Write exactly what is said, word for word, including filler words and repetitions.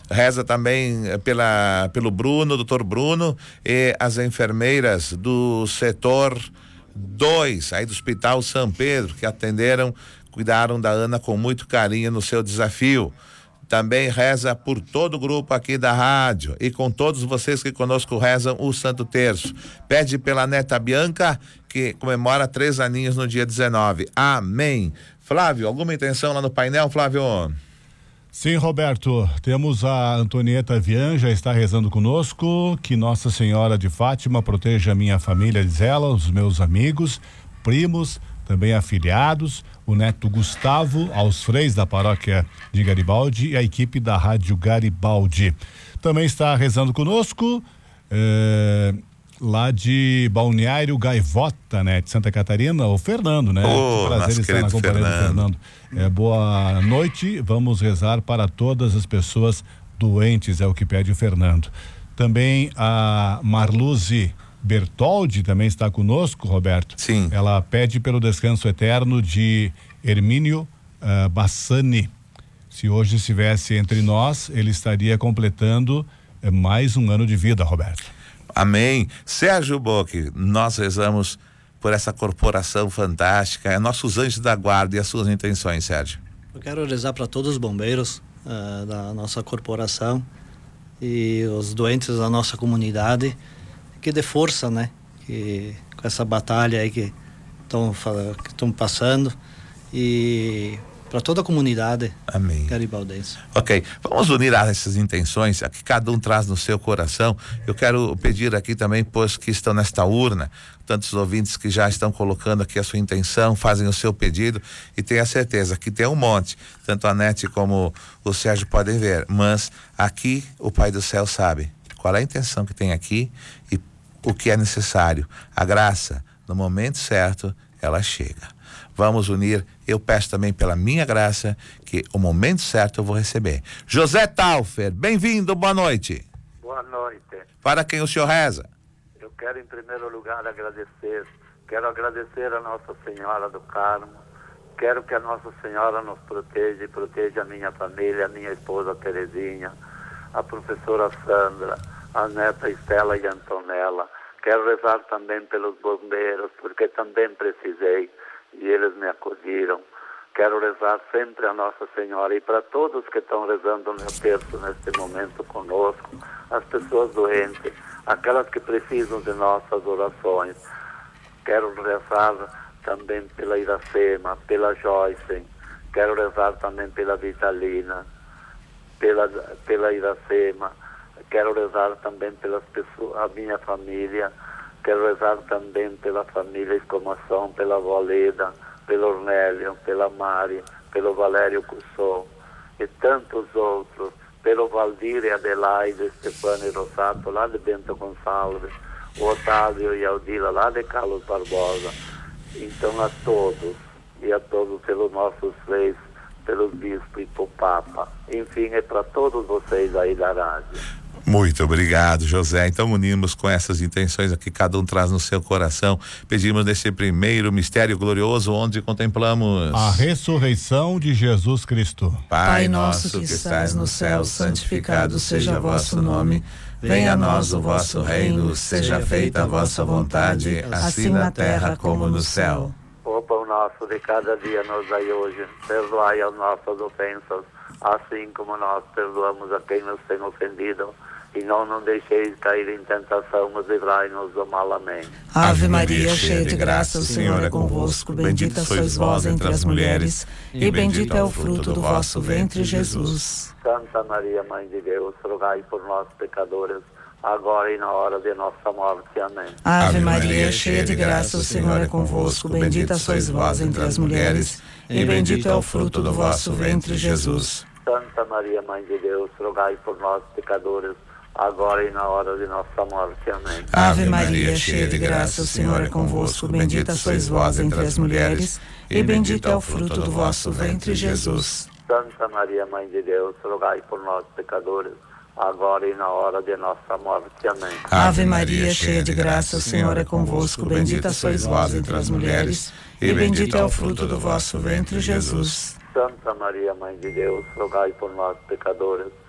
Reza também pela, pelo Bruno, doutor Bruno, e as enfermeiras do setor dois, aí do Hospital São Pedro, que atenderam, cuidaram da Ana com muito carinho no seu desafio. Também reza por todo o grupo aqui da rádio e com todos vocês que conosco rezam o Santo Terço. Pede pela neta Bianca, que comemora três aninhos no dia dezenove. Amém. Flávio, alguma intenção lá no painel, Flávio? Sim, Roberto, temos a Antonieta Vian, já está rezando conosco, que Nossa Senhora de Fátima proteja a minha família, diz ela, os meus amigos, primos, também afiliados, o neto Gustavo, aos freis da paróquia de Garibaldi e a equipe da Rádio Garibaldi. Também está rezando conosco, eh, lá de Balneário Gaivota, né, de Santa Catarina, o Fernando, né? Oh, que prazer estar na companhia do Fernando. É, boa noite, vamos rezar para todas as pessoas doentes, é o que pede o Fernando. Também a Marluze Bertoldi também está conosco, Roberto. Sim. Ela pede pelo descanso eterno de Hermínio uh, Bassani. Se hoje estivesse entre nós, ele estaria completando uh, mais um ano de vida, Roberto. Amém. Sérgio Bock, nós rezamos por essa corporação fantástica, é nossos anjos da guarda e as suas intenções, Sérgio. Eu quero rezar para todos os bombeiros uh, da nossa corporação e os doentes da nossa comunidade, que dê força, né? Que com essa batalha aí que estão que estão passando, e para toda a comunidade. Amém. Garibaldense. Ok, vamos unir a essas intenções, a que cada um traz no seu coração. Eu quero pedir aqui também, pois que estão nesta urna, tantos ouvintes que já estão colocando aqui a sua intenção, fazem o seu pedido, e tenha certeza que tem um monte, tanto a Nete como o Sérgio podem ver, mas aqui o Pai do Céu sabe qual é a intenção que tem aqui e o que é necessário. A graça, no momento certo, ela chega. Vamos unir, eu peço também pela minha graça, que o momento certo eu vou receber. José Taufer, bem-vindo, boa noite. Boa noite. Para quem o senhor reza? Eu quero em primeiro lugar agradecer, quero agradecer a Nossa Senhora do Carmo, quero que a Nossa Senhora nos proteja e proteja a minha família, a minha esposa Terezinha, a professora Sandra, a neta Estela e Antonella. Quero rezar também pelos bombeiros, porque também precisei e eles me acudiram. Quero rezar sempre a Nossa Senhora e para todos que estão rezando o meu terço neste momento conosco, as pessoas doentes, aquelas que precisam de nossas orações. Quero rezar também pela Iracema, pela Joyce, quero rezar também pela Vitalina, pela, pela Iracema, quero rezar também pelas pessoas, a minha família, quero rezar também pela família Escomação, pela avó Leda, pelo Ornélio, pela Mari, pelo Valério Cussou e tantos outros, pelo Valdir e Adelaide, Stefano e Rossato, lá de Bento Gonçalves, o Otávio e Aldila, lá de Carlos Barbosa. Então a todos, e a todos pelos nossos reis, pelos bispos e pro Papa. Enfim, é para todos vocês aí da rádio. Muito obrigado, José. Então unimos com essas intenções aqui, cada um traz no seu coração. Pedimos nesse primeiro mistério glorioso, onde contemplamos a ressurreição de Jesus Cristo. Pai nosso que estais no céu, santificado seja o vosso nome. Venha a nós o vosso reino, seja feita a vossa vontade, assim na terra como no céu. O pão nosso de cada dia nos dai hoje, perdoai as nossas ofensas, assim como nós perdoamos a quem nos tem ofendido. E não nos deixeis cair em tentação, mas livrai-nos do mal. Amém. Ave Maria, cheia de graça, o Senhor é convosco. Bendita sois vós entre as mulheres, e bendito é o fruto do vosso ventre, Jesus. Santa Maria, Mãe de Deus, rogai por nós, pecadores, agora e na hora de nossa morte. Amém. Ave Maria, cheia de graça, o Senhor é convosco. Bendita sois vós entre as mulheres, e bendito é o fruto do vosso ventre, Jesus. Santa Maria, Mãe de Deus, rogai por nós, pecadores, agora e na hora de nossa morte. Amém. Ave Maria, cheia de graça, o Senhor é convosco. Bendita sois vós entre as mulheres, e bendito é o fruto do vosso ventre, Jesus. Santa Maria, Mãe de Deus, rogai por nós, pecadores, agora e na hora de nossa morte. Amém. Ave Maria, cheia de graça, o Senhor é convosco. Bendita sois vós entre as mulheres, e bendito é o fruto do vosso ventre, Jesus. Santa Maria, Mãe de Deus, rogai por nós, pecadores,